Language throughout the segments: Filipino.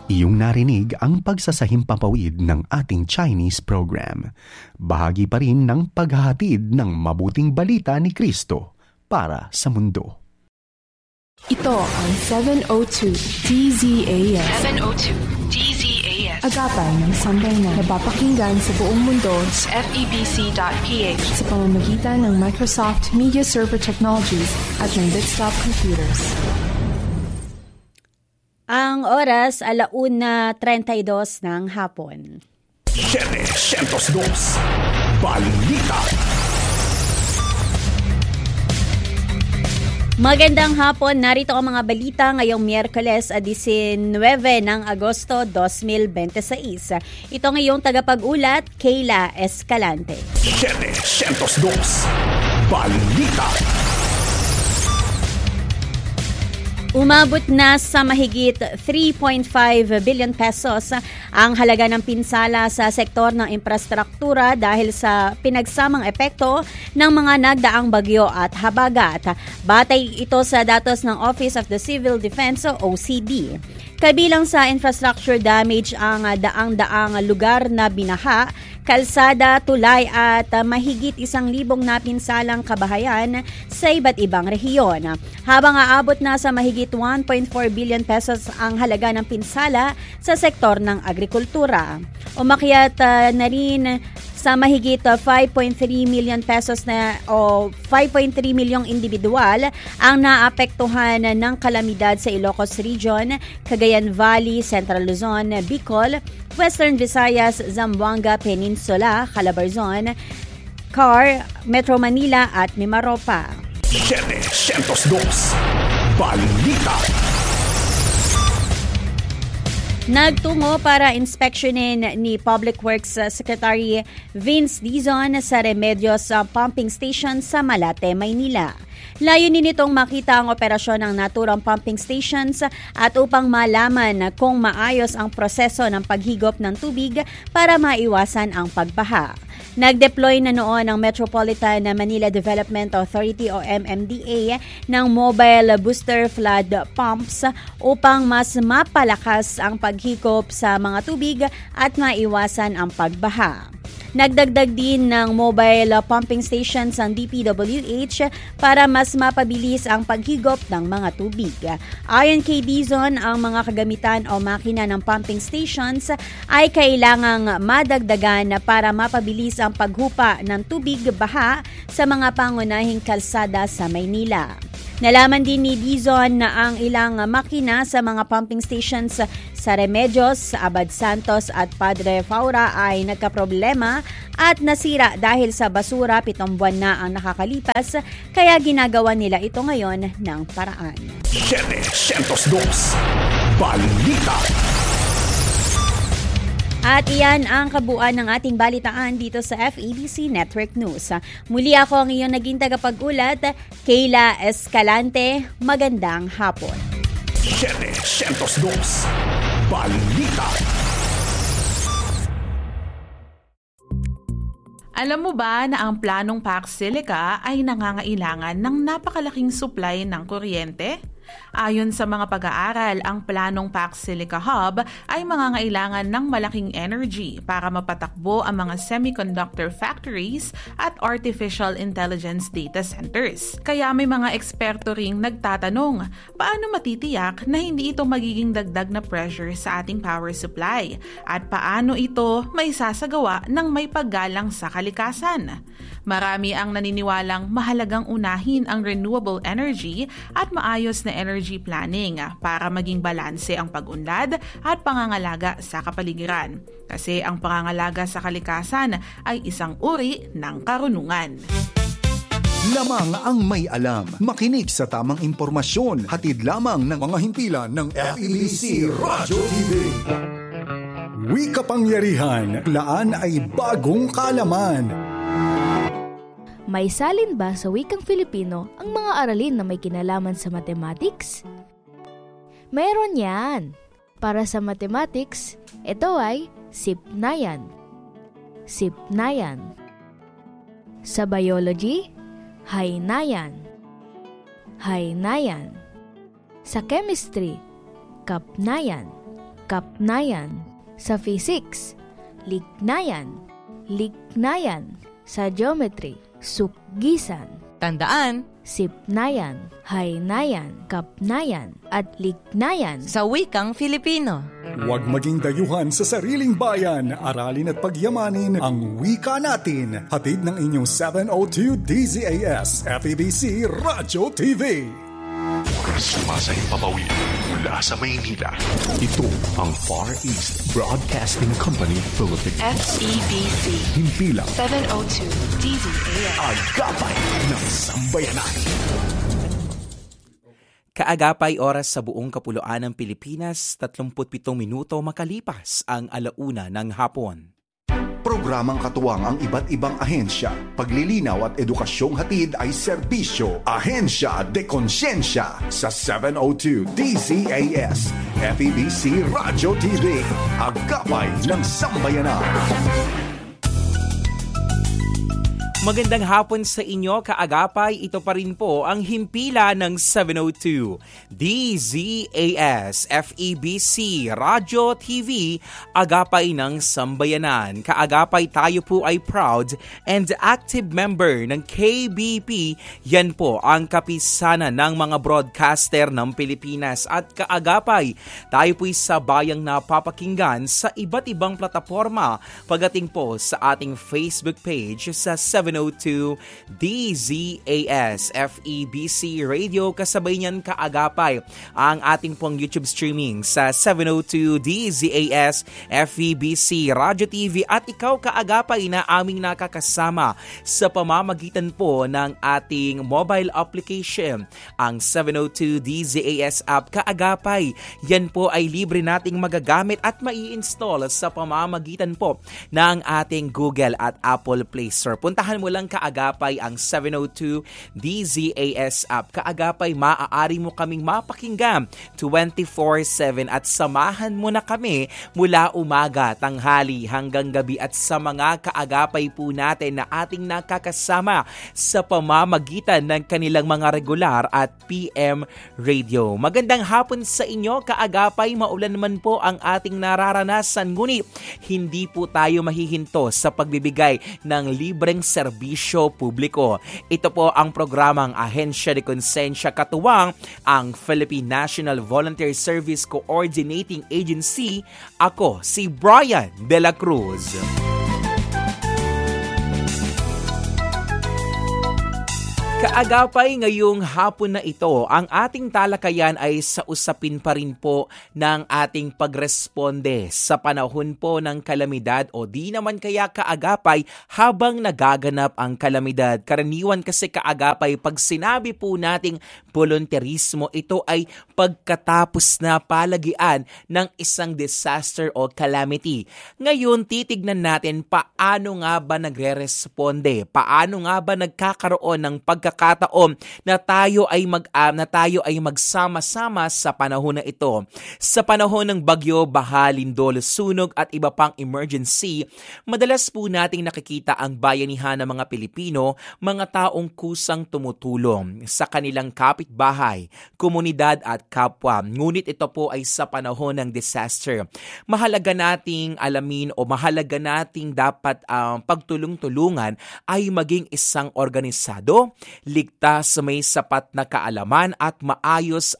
Iyong narinig ang pagsasahimpapawid ng ating Chinese program. Bahagi pa rin ng paghahatid ng mabuting balita ni Kristo para sa mundo. Ito ang 702 DZAS. 702 DZAS. Agapan ng sambayanan na napapakinggan sa buong mundo sa FEBC.ph sa pamamagitan ng Microsoft Media Server Technologies at ng Bitstop Computers. Ang oras, 1:32 ng hapon. 702 Balita. Magandang hapon, narito ang mga balita ngayong Miyerkules 19 ng Agosto 2026. Ito ngayong tagapag-ulat, Kayla Escalante. 702 Balita. Umabot na sa mahigit 3.5 billion pesos ang halaga ng pinsala sa sektor ng infrastruktura dahil sa pinagsamang epekto ng mga nagdaang bagyo at habagat. Batay ito sa datos ng Office of the Civil Defense o OCD. Kabilang sa infrastructure damage ang daang-daang lugar na binaha, kalsada, tulay at mahigit 1,000 napinsalang kabahayan sa iba't ibang rehiyon. Habang aabot na sa mahigit 1.4 billion pesos ang halaga ng pinsala sa sektor ng agrikultura. Umakyat na rin sa mahigit 5.3 million pesos na o 5.3 milyong individual ang naapektuhan ng kalamidad sa Ilocos Region, Cagayan Valley, Central Luzon, Bicol, Western Visayas, Zamboanga Peninsula, Calabarzon, CAR, Metro Manila at Mimaropa. 702 Balita. Nagtungo para inspeksyonin ni Public Works Secretary Vince Dizon sa Remedios Pumping Station sa Malate, Maynila. Layunin nitong makita ang operasyon ng naturang pumping stations at upang malaman kung maayos ang proseso ng paghigop ng tubig para maiwasan ang pagbaha. Nag-deploy na noon ang Metropolitan Manila Development Authority o MMDA ng mobile booster flood pumps upang mas mapalakas ang paghigop sa mga tubig at maiwasan ang pagbaha. Nagdagdag din ng mobile pumping stations ang DPWH para mas mapabilis ang paghigop ng mga tubig. Ayon kay Dizon, ang mga kagamitan o makina ng pumping stations ay kailangang madagdagan para mapabilis ang paghupa ng tubig baha sa mga pangunahing kalsada sa Maynila. Nalaman din ni Dizon na ang ilang makina sa mga pumping stations sa Remedios, Abad Santos at Padre Faura ay nagkaproblema at nasira dahil sa basura. 7 buwan na ang nakakalipas, kaya ginagawa nila ito ngayon ng paraan. 702 Balita. At iyan ang kabuuan ng ating balitaan dito sa FEBC Network News. Muli ako ang iyong naging tagapag-ulat, Kayla Escalante. Magandang hapon. 702 Balita. Alam mo ba na ang planong Pax Silica ay nangangailangan ng napakalaking supply ng kuryente? Ayon sa mga pag-aaral, ang planong Pax Silica Hub ay mangangailangan ng malaking energy para mapatakbo ang mga semiconductor factories at artificial intelligence data centers. Kaya may mga eksperto ring nagtatanong, paano matitiyak na hindi ito magiging dagdag na pressure sa ating power supply? At paano ito may sasagawa ng may paggalang sa kalikasan? Marami ang naniniwalang mahalagang unahin ang renewable energy at maayos na energy planning para maging balanse ang pag-unlad at pangangalaga sa kapaligiran. Kasi ang pangangalaga sa kalikasan ay isang uri ng karunungan. Lamang ang may alam. Makinig sa tamang impormasyon. Hatid lamang ng mga himpilan ng FEBC Radio TV. Wika Pangyarihan, laan ay bagong kaalaman. May salin ba sa wikang Filipino ang mga aralin na may kinalaman sa mathematics? Meron yan! Para sa mathematics, ito ay Sipnayan. Sipnayan. Sa biology, Haynayan. Haynayan. Sa chemistry, Kapnayan. kapnayan. Sa physics, lignayan. Lignayan. Sa geometry, sukgisan. Tandaan, Sipnayan, haynayan, kapnayan, at lignayan. sa wikang Filipino. Huwag maging dayuhan sa sariling bayan. Aralin at pagyamanin ang wika natin. Hatid ng inyong 702 DZAS FEBC Radio TV. Sumasahing papawid mula sa Maynila. Ito ang Far East Broadcasting Company Philippines. FEBC Himpilang 702 DZAS. Agapay ng Sambayanan. Kaagapay oras sa buong kapuluan ng Pilipinas, 37 minuto makalipas ang 1:00 ng hapon. Programang katuwang ang iba't ibang ahensya. Paglilinaw at edukasyong hatid ay serbisyo. Ahensya de Konsyensya sa 702 DZAS FEBC Radio TV. Agapay ng Sambayanan. Magandang hapon sa inyo, kaagapay. Ito pa rin po ang himpila ng 702 DZAS FEBC Radio TV, Agapay ng Sambayanan. Kaagapay, tayo po ay proud and active member ng KBP. Yan po ang kapisanan ng mga broadcaster ng Pilipinas. At kaagapay, tayo po'y sabayang napapakinggan sa iba't ibang plataforma pagdating po sa ating Facebook page sa 702 DZAS FEBC Radio. Kasabay niyan, kaagapay, ang ating pong YouTube streaming sa 702 DZAS FEBC Radio TV. At ikaw, kaagapay, na aming nakakasama sa pamamagitan po ng ating mobile application, ang 702 DZAS app. Kaagapay, yan po ay libre nating magagamit at mai-install sa pamamagitan po ng ating Google at Apple Play Store. Puntahan mo lang, kaagapay, ang 702 DZAS app. Kaagapay, maaari mo kaming mapakinggan 24/7 at samahan mo na kami mula umaga, tanghali hanggang gabi, at sa mga kaagapay po natin na ating nakakasama sa pamamagitan ng kanilang mga regular at PM radio. Magandang hapon sa inyo, kaagapay. Maulan man po ang ating nararanasan, ngunit hindi po tayo mahihinto sa pagbibigay ng libreng serbisyo publiko. Ito po ang programang Ahensya de Konsensya, katuwang ang Philippine National Volunteer Service Coordinating Agency. Ako si Brian De La Cruz. Kaagapay, ngayong hapon na ito, ang ating talakayan ay sa usapin pa rin po ng ating pagresponde sa panahon po ng kalamidad, o di naman kaya, kaagapay, habang nagaganap ang kalamidad. Karaniwan kasi, kaagapay, pag sinabi po nating volunteerismo, ito ay pagkatapos na palagian ng isang disaster o calamity. Ngayon, titignan natin paano nga ba nagre-responde, paano nga ba nagkakaroon ng pagkataon na tayo ay magsama-sama sa panahon na ito. Sa panahon ng bagyo, baha, lindol, sunog at iba pang emergency, madalas po nating nakikita ang bayanihan ng mga Pilipino, mga taong kusang tumutulong sa kanilang kapitbahay, komunidad at kapwa. Ngunit ito po ay sa panahon ng disaster. Mahalaga nating alamin, o mahalaga nating dapat pagtulong-tulungan ay maging isang organisado, ligtas, may sapat na kaalaman at maayos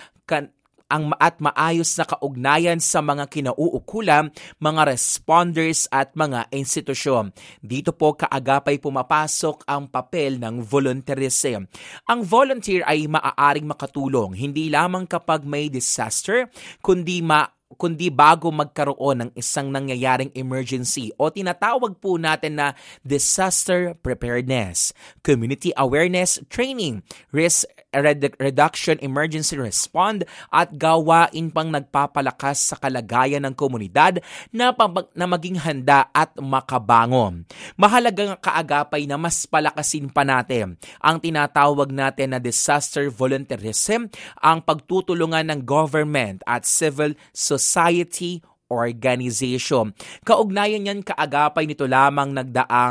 na kaugnayan sa mga kinauukulan, mga responders at mga institusyon. Dito po, kaagapay, pumapasok ang papel ng volunteerism. Ang volunteer ay maaaring makatulong hindi lamang kapag may disaster, kundi bago magkaroon ng isang nangyayaring emergency, o tinatawag po natin na disaster preparedness, community awareness training, risk reduction, emergency response, at gawain pang nagpapalakas sa kalagayan ng komunidad na maging handa at makabangon. Mahalagang kaagapay na mas palakasin pa natin ang tinatawag natin na disaster volunteerism, ang pagtutulungan ng government at civil society organization. Kaugnayan yan, kaagapay, nito lamang nagdaang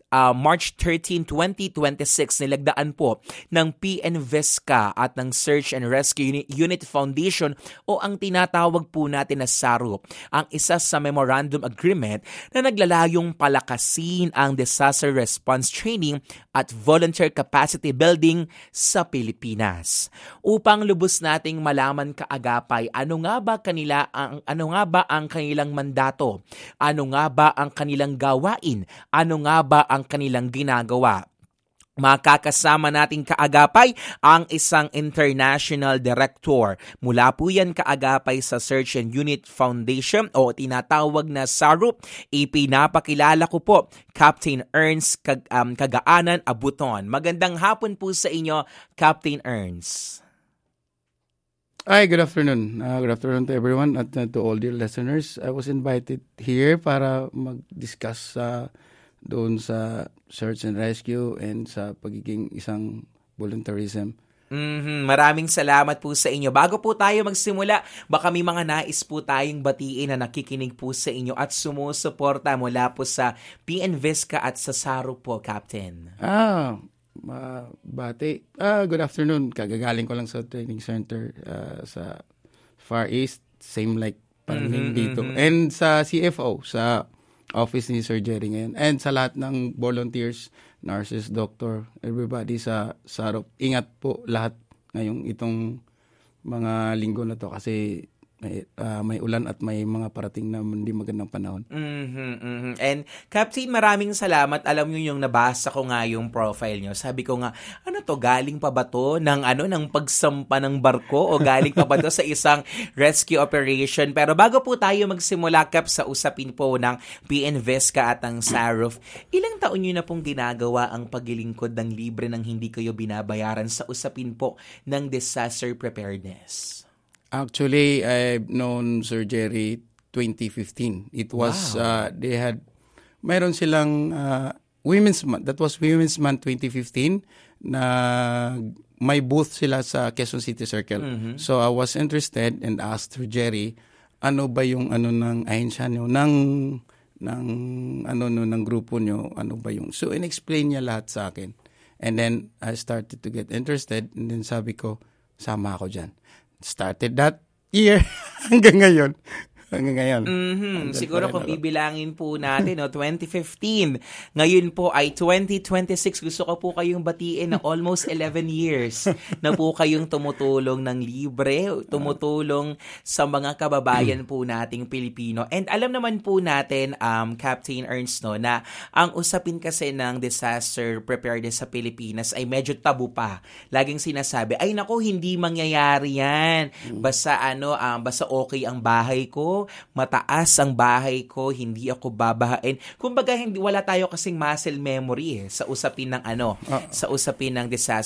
March 13, 2026, nilagdaan po ng PNVESCA at ng Search and Rescue Unit Foundation o ang tinatawag po natin na SARUP ang isa sa memorandum agreement na naglalayong palakasin ang disaster response training at volunteer capacity building sa Pilipinas. Upang lubos nating malaman kaagapay ano nga ba ang kanilang mandato, ano nga ba ang kanilang gawain, ano nga ba ang kanilang ginagawa. Makakasama nating kaagapay ang isang international director. Mula po yan kaagapay sa Search and Unit Foundation o tinatawag na SARUP. Ipinapakilala ko po Captain Ernst Kagaanan Abuton. Magandang hapon po sa inyo, Captain Ernst. Hi, good afternoon. Good afternoon to everyone at to all dear listeners. I was invited here para mag-discuss doon sa search and rescue and sa pagiging isang volunteerism. Maraming salamat po sa inyo. Bago po tayo magsimula, baka may mga nais po tayong batiin na nakikinig po sa inyo at sumusuporta mula po sa PNVESCA at sa SARUP po, Captain. Bati. Good afternoon. Kagagaling ko lang sa training center sa Far East. Same like parang dito. And sa CFO, sa office ni Sir Jerry ngayon. And sa lahat ng volunteers, nurses, doctor, everybody sa SARUP. Ingat po lahat ngayong itong mga linggo na to kasi may ulan at may mga parating na hindi magandang panahon. And Captain, maraming salamat. Alam niyo yung nabasa ko nga yung profile niyo. Sabi ko nga, ano to, galing pa ba to ng pagsampa ng barko o galing pa ba to sa isang rescue operation? Pero bago po tayo magsimula, Cap, sa usapin po ng PNVESCA at ang SARUP, ilang taon niyo na pong ginagawa ang paglilingkod ng libre ng hindi kayo binabayaran sa usapin po ng disaster preparedness? Actually, I've known Sir Jerry 2015. It was, mayroon silang Women's Month. That was Women's Month 2015 na may booth sila sa Quezon City Circle. So I was interested and asked Sir Jerry, ano ba yung ng ahensya nyo, ng grupo nyo, ano ba yung... So in-explain niya lahat sa akin. And then I started to get interested and then sabi ko, sama ako dyan. Started that year hanggang ngayon. Siguro kung bibilangin po natin, 2015. Ngayon po ay 2026. Gusto ko po kayong batiin na almost 11 years na po kayong tumutulong ng libre, tumutulong sa mga kababayan po nating Pilipino. And alam naman po natin, Captain Ernst, na ang usapin kasi ng disaster preparedness sa Pilipinas ay medyo tabu pa. Laging sinasabi, ay nako, hindi mangyayari yan. Basta okay ang bahay ko, mataas ang bahay ko, hindi ako babahain. Kumbaga, wala tayo kasing muscle memory sa usapin ng sa usapin ng disaster